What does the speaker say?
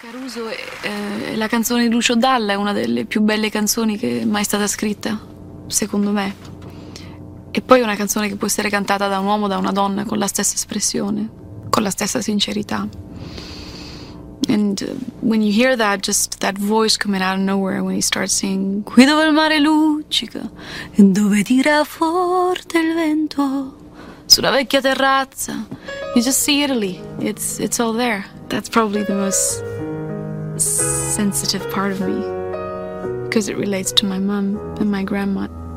Caruso, la canzone di Lucio Dalla è una delle più belle canzoni che è mai stata scritta, secondo me. E poi è una canzone che può essere cantata da un uomo o da una donna con la stessa espressione, con la stessa sincerità. And when you hear that, just that voice coming out of nowhere when he starts singing qui dove il mare luccica e dove tira forte il vento sulla vecchia terrazza, you just see Italy. It's all there. That's probably the most sensitive part of me because it relates to my mom and my grandma.